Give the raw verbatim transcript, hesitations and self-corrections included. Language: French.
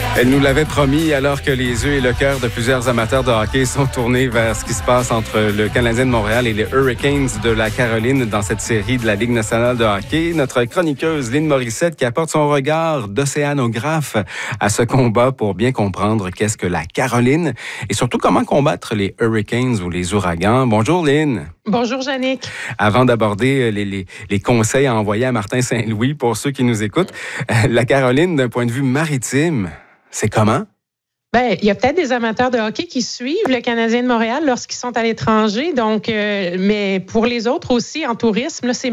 Elle nous l'avait promis alors que les yeux et le cœur de plusieurs amateurs de hockey sont tournés vers ce qui se passe entre le Canadien de Montréal et les Hurricanes de la Caroline dans cette série de la Ligue nationale de hockey. Notre chroniqueuse Lynn Morissette qui apporte son regard d'océanographe à ce combat pour bien comprendre qu'est-ce que la Caroline et surtout comment combattre les Hurricanes ou les ouragans. Bonjour Lynn. Bonjour Jannick. Avant d'aborder les, les, les conseils à envoyer à Martin Saint-Louis pour ceux qui nous écoutent, la Caroline d'un point de vue maritime, c'est comment? Ben, il y a peut-être des amateurs de hockey qui suivent le Canadien de Montréal lorsqu'ils sont à l'étranger. Donc, euh, mais pour les autres aussi, en tourisme, là, c'est